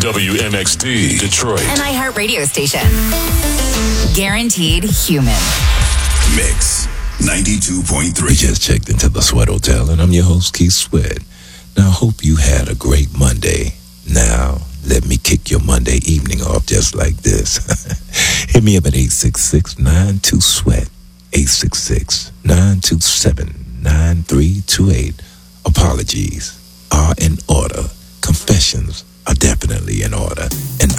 WMXD, Detroit. An iHeartRadio station. Guaranteed human. Mix 92.3. We just checked into the Sweat Hotel, and I'm your host, Keith Sweat. Now, I hope you had a great Monday. Now, let me kick your Monday evening off just like this. Hit me up at 866-92-SWEAT, 866-927-9328. Apologies are in order. Confessions are definitely in order. And